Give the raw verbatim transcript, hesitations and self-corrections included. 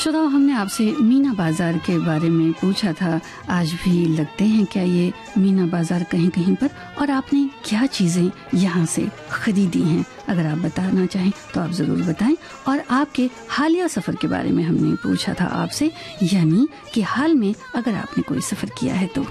श्रोताओ, हमने आपसे मीना बाजार के बारे में पूछा था। आज भी लगते हैं क्या ये मीना बाजार कहीं कहीं पर, और आपने क्या चीजें यहाँ से खरीदी हैं? अगर आप बताना चाहें तो आप जरूर बताएं। और आपके हालिया सफर के बारे में हमने पूछा था आपसे, यानी कि हाल में अगर आपने कोई सफर किया है तो